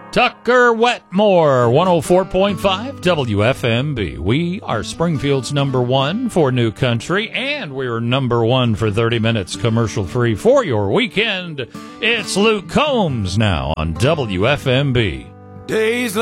Tucker Wetmore, 104.5 WFMB. We are Springfield's number one for new country, and we're number one for 30 minutes commercial-free for your weekend. It's Luke Combs now on WFMB. Days